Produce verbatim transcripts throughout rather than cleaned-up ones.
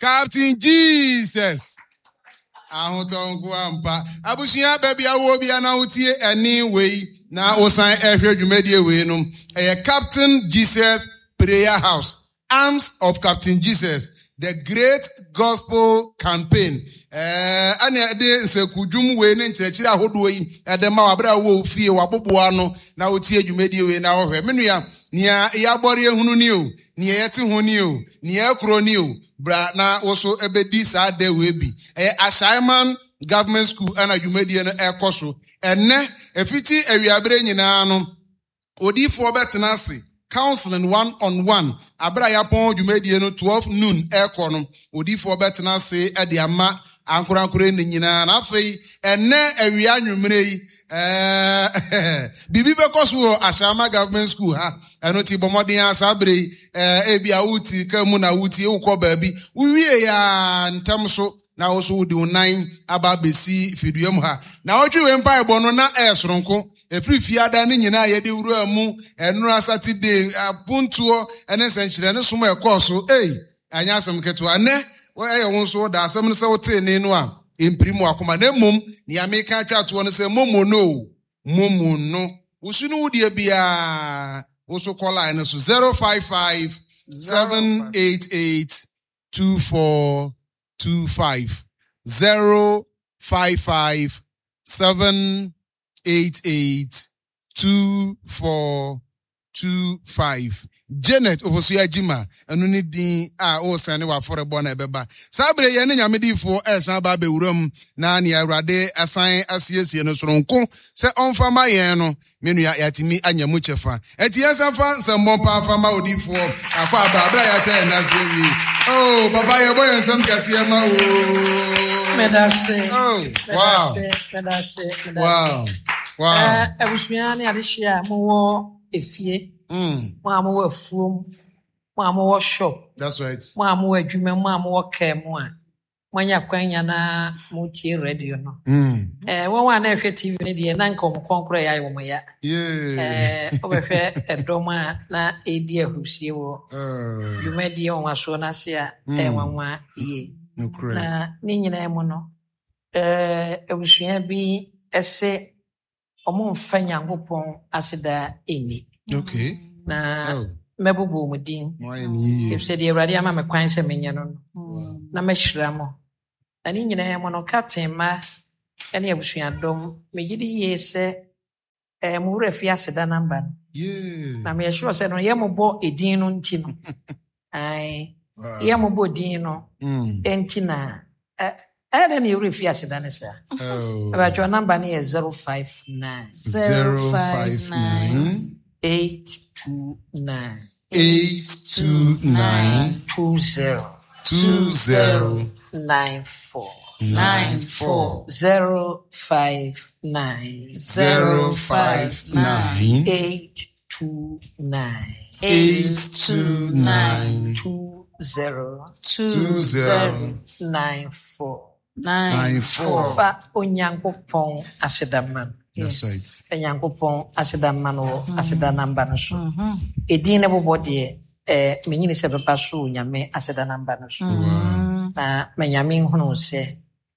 Captain Jesus. Ahotonku ampa. Abushia baby awo bi anawutie anyway. Na osan ehwe dwumedie we no. A Captain Jesus Prayer House. Arms of Captain Jesus. The Great Gospel Campaign. Eh ane de nsekudwum we ne nkyerɛkyerɛ ahodo yi edema wabra wo fie waboboa no na wotie dwumedie we na wohwɛ menua nia yabɔre ehunu ni o nia yɛte ho ni o nia ekro ni o bra na woso ebedi saa de we bi eh Ashaiman Government School ana dwumedie no ekoso enne efiti awiabre nyinaa no odifo betena ase counseling one on one abra yapon dwumedie no twelve noon ekɔ no odifo betena ase ade ama ankorankore ne nyinaa na afei enne awia nwumre yi eh bibi bekoso Ashama Government School ha eno ti bomodin asabre eh ebi awuti kamu na wuti ukɔ baabi uwie ya ntamso na woso wudi unan aba besi fiduam ha na otwe mpa ebo no na esronko efiri fiada ne nyina ye de wuru amu enura Saturday apuntuo ene senkyere ne somo ekoso eh anya asem keto ane wo eye won so da asem ne se wote ne no a imprimo akoma na mum ni ameka atwa to no se momo no momo no usunu wudi bia woso call line so zero five five seven eight eight two four two five zero five five seven eight eight two four two five. Janet Ofosuya Jima enu ni din a o sane wa forebo na ebeba sabre ye ne nyamedifo esan ba bewuram na ne awrade asan asiesie no soronko se onfama yen no menu ya yatimi anyamu chefa eti yesafa nsambon pa fama odifo akwa aba abra ya twa na sewi oh baba ye boy nsam kase ma o medase oh wow medase medase wow wow eh ebusuya ne adehia mo wo efie Mm. Mama wa fum, mama wa shop. That's right. Mama wa adwuma, mama wa kemu a. Mwanya kwanya na mutie radio no. Mm. Eh won wa na hwe T V ne de na nkom konkro ya wo ya. Yeah. Eh obehwe edoma na edi ahusie wo. Uh. Dwuma di on waso na se a eh wanwa ye. No correct. Na ni nyina mu no. Eh ebusua bi ese omo mfa Nyankopɔn aseda eni. Okay. Na oh. mebubu mudin. Why ni? If said the radio ama me kwan se menya no. Na mehira mo. Ani nyina ya mo no captain ma ene abusua dom me gidi ye se eh mu refi aseda namba. Yeah. Na me sure se no ye mo bo edin no nti no. Ai. Ye mo bo din no. Mm. Enti na eh eh na ye refi aseda ne sa. Oh. About your number ni is zero five nine zero five nine eight two nine eight two nine two zero two zero nine four nine four zero five nine zero five nine eight two nine eight two nine two zero two zero nine four nine four. Fa Onyankopɔn asedaman. That's right. Onyankopɔn asedaman wo aseda namba no so. Edin ne bobɔ de eh menyini se beba so nyame aseda namba no so. Na menyame hunu se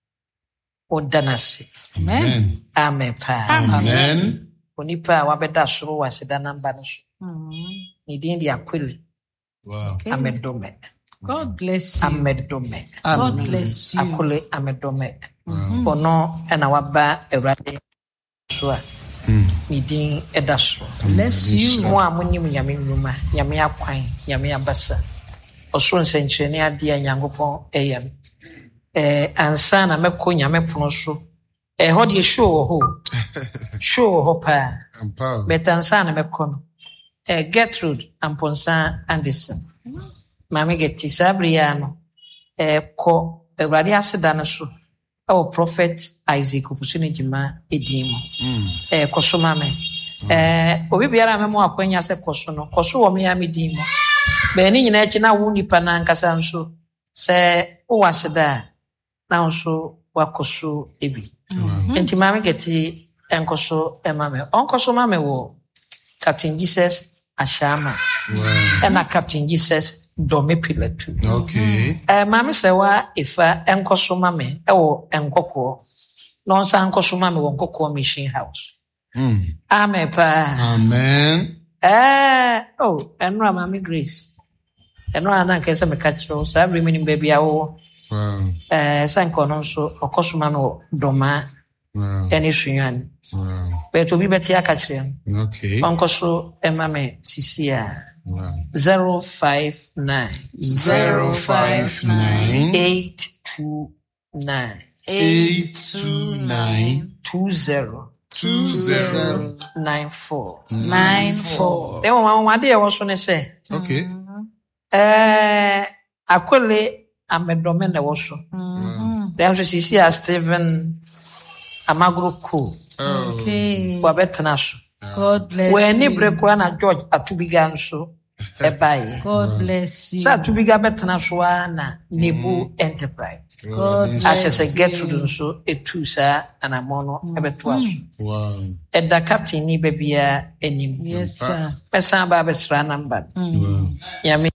odanase. Amen. Amen pa. Amen. Onipa wabeda soro waseda namba no so. Ni din di akweli. Wow. Amedome. God bless you. Amedome. God bless you. Akole amedome. Ono ena waba Awurade so a. Ni din eda so. Bless you. Mo a monim nyame nwuma, nyame akwan, nyame abasa. Osoro nsenkyerene ade a Nyankopɔn eyam. Eh ansa na mekɔ nyame pono so. Eh ho de show wo ho. Show ho pa. Empower. Betansa na mekɔ no. Eh Gertrude Amponsa Anderson. Mami geti sabria no eh ko Awurade aseda no so o prophet Isaac Ofusune Jima edimo eh koso mame eh obi biara memo akwanya se koso no koso wo me ya medimo be ni nyina echi na wo nipa na nkasa nso se o waseda na nso wakoso ebi enti mami geti enkoso emame onkoso mame wo Captain Jesus Ashama. Wow. And a Captain Jesus Dome Pillar two. Okay. Eh, Mammy Sewa, if I enko so mame, oh, enkoko. Non sa enko so mame won koko machine house. Mm. Amen, pa. Amen. Eh, oh, and no, Mammy Grace. And no, I don't care some catcher, so every minute baby, oh, Wow. eh, Sanko no so, or Cosmano, Doma, Wow. any Shuyan. Wow. But to be better, catch him. Okay. Uncle so, and Mammy, Cecilia. Wow. Zero five nine Zero five nine eight two nine eight two nine two zero two zero nine four. Nine four. Then one one day I was gonna say, Okay. eh, akwele amedome na woso. Then she see as Stephen Amagro Cool. Okay. Wabetana so. God bless When ni you. break na George atubiga so e baye. God bless you. Sa atubiga betana so na Nebu Enterprise. God I bless just get to you. do so a two sir and a mono ebeto aso. Wow. E da captain ni bebia enim. Yes, sir. Pesa ba besra number. Wow. Yami